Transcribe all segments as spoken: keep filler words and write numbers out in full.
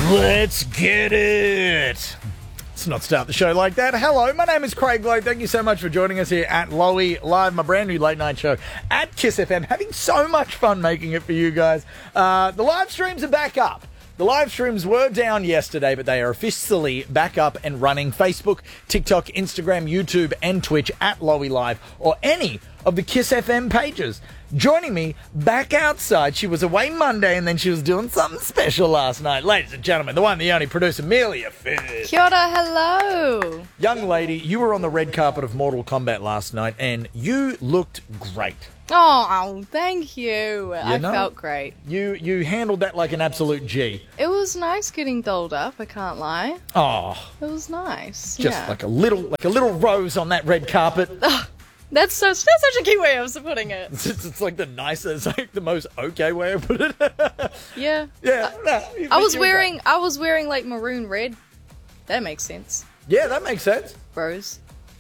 Let's get it. Let's not start the show like that. Hello, my name is Craig Lowe. Thank you so much for joining us here at Lowy Live, my brand new late night show at Kiss F M. Having so much fun making it for you guys. Uh, the live streams are back up. The live streams were down yesterday, but they are officially back up and running. Facebook, TikTok, Instagram, YouTube, and Twitch at Lowy Live, or any of the Kiss F M pages. Joining me back outside, she was away Monday and then she was doing something special last night. Ladies and gentlemen, the one, the only producer, Amelia Fizz. Kia ora, hello. Young lady, you were on the red carpet of Mortal Kombat last night and you looked great. Oh, thank you. I know, felt great. You you handled that like an absolute G. It was nice getting dolled up, I can't lie. Oh, It was nice. just yeah. like a little like a little rose on that red carpet. That's so that's such a cute way of putting it. It's, it's like the nicest, it's like the most okay way of putting it. Yeah. Yeah, no, you- I was you were wearing great. I was wearing like maroon red. That makes sense. Yeah, that makes sense. Rose.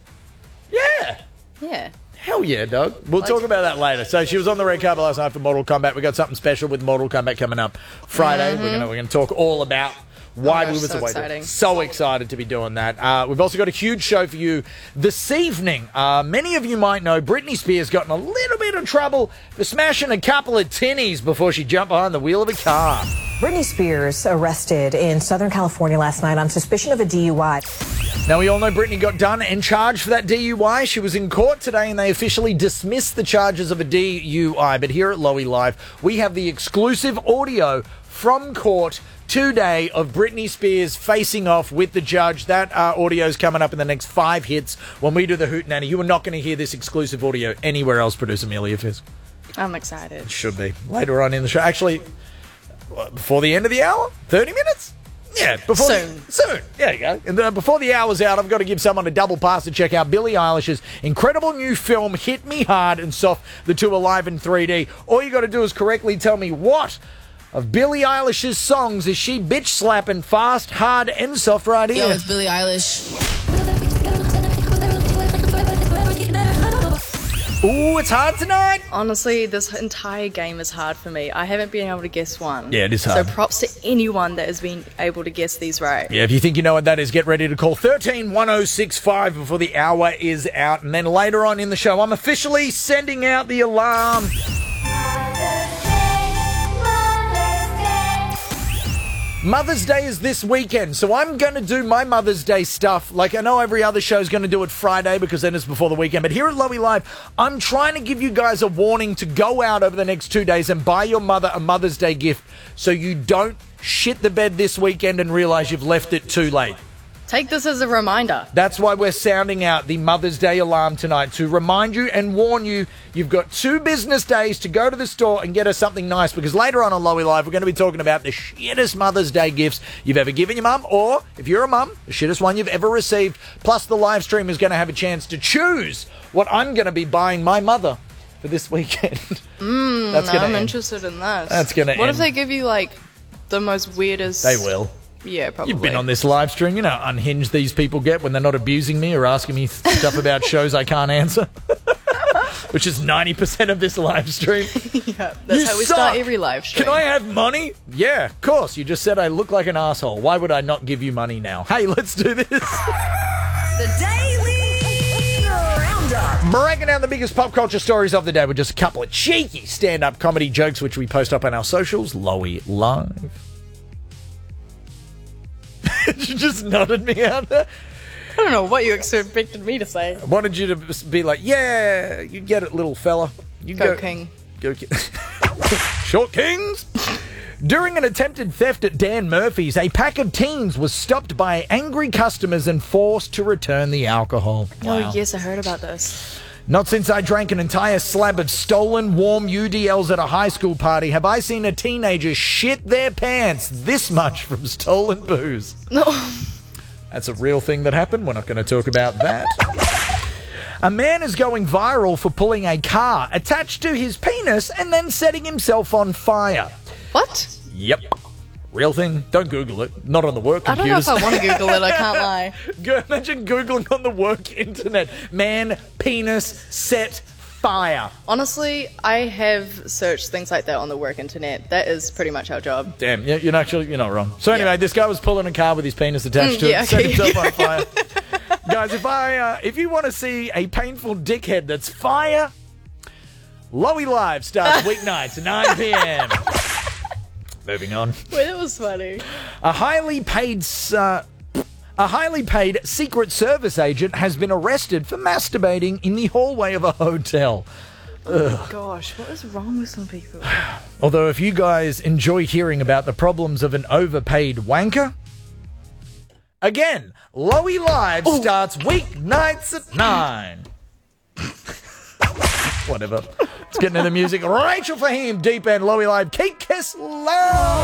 Yeah. Yeah. Hell yeah, dog. We'll Like- talk about that later. So she was on the red carpet last night for Mortal Kombat. We got something special with Mortal Kombat coming up Friday. We're gonna we're gonna talk all about why Oh my we gosh, was so away. exciting. So excited to be doing that. Uh, we've also got a huge show for you this evening. Uh, many of you might know Britney Spears got in a little bit of trouble for smashing a couple of tinnies before she jumped behind the wheel of a car. Britney Spears arrested in Southern California last night on suspicion of a D U I. Now, we all know Britney got done and charged for that D U I. She was in court today and they officially dismissed the charges of a D U I. But here at Lowy Live, we have the exclusive audio from court today of Britney Spears facing off with the judge. That uh, audio is coming up in the next five hits when we do the Hootenanny. You are not going to hear this exclusive audio anywhere else, producer Amelia Fisk. I'm excited. Should be. Later on in the show. Actually, what, before the end of the hour? thirty minutes? Yeah, before Soon. The, soon. There you go. And uh, before the hour's out, I've got to give someone a double pass to check out Billie Eilish's incredible new film, Hit Me Hard and Soft, the two are live in three D. All you got to do is correctly tell me what of Billie Eilish's songs is she bitch slapping fast, hard, and soft right here. Yo, it's Billie Eilish. Ooh, it's hard tonight. Honestly, this entire game is hard for me. I haven't been able to guess one. Yeah, it is hard. So props to anyone that has been able to guess these right. Yeah, if you think you know what that is, get ready to call thirteen one oh six five before the hour is out. And then later on in the show, I'm officially sending out the alarm. Mother's Day is this weekend, so I'm going to do my Mother's Day stuff. Like, I know every other show is going to do it Friday because then it's before the weekend. But here at Lowy Live, I'm trying to give you guys a warning to go out over the next two days and buy your mother a Mother's Day gift so you don't shit the bed this weekend and realize you've left it too late. Take this as a reminder. That's why we're sounding out the Mother's Day alarm tonight, to remind you and warn you you've got two business days to go to the store and get her something nice, because later on on Lowy Live, we're going to be talking about the shittest Mother's Day gifts you've ever given your mum, or, if you're a mum, the shittest one you've ever received. Plus, the live stream is going to have a chance to choose what I'm going to be buying my mother for this weekend. Mm, That's gonna I'm end. interested in this. That's gonna What end. if they give you, like, the most weirdest... They will. Yeah, probably. You've been on this live stream. You know how unhinged these people get when they're not abusing me or asking me stuff about shows I can't answer. Which is ninety percent of this live stream. Yeah, that's You how we suck. start every live stream. Can I have money? Yeah, of course. You just said I look like an asshole. Why would I not give you money now? Hey, let's do this. The Daily Roundup. Breaking down the biggest pop culture stories of the day with just a couple of cheeky stand-up comedy jokes, which we post up on our socials. Lowy Live. You just nodded me out there. I don't know what you expected me to say. I wanted you to be like, yeah, you get it, little fella. You Go King. Go King. Short Kings. During an attempted theft at Dan Murphy's, a pack of teens was stopped by angry customers and forced to return the alcohol. Wow. Oh, yes, I heard about this. Not since I drank an entire slab of stolen warm U D Ls at a high school party have I seen a teenager shit their pants this much from stolen booze. No. That's a real thing that happened. We're not going to talk about that. A man is going viral for pulling a car attached to his penis and then setting himself on fire. What? Yep. Real thing. Don't Google it. Not on the work I don't know computers. if I want to Google it, I can't lie. Go, imagine Googling on the work internet. Man, penis, set, fire. Honestly, I have searched things like that on the work internet. That is pretty much our job. Damn, yeah, you're not, you're not wrong. So anyway, Yeah. this guy was pulling a car with his penis attached Mm, to yeah, it, set okay. himself on fire. Guys, if I uh, if you want to see a painful dickhead that's fire, Lowy Live starts weeknights at nine p.m. Moving on. Wait, that was funny. A highly paid uh, a highly paid Secret Service agent has been arrested for masturbating in the hallway of a hotel. Gosh, what is wrong with some people? Although if you guys enjoy hearing about the problems of an overpaid wanker, again, Lowy Live starts weeknights at nine. Whatever. Let's get into the music. Rachel Fahim, Deep End, Lowy Live, Kate Kessler.